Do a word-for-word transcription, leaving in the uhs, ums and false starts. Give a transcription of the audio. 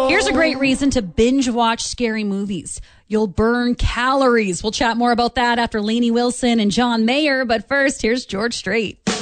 Here's a great reason to binge watch scary movies. You'll burn calories. We'll chat more about that after Lainey Wilson and John Mayer. But first, here's George Strait.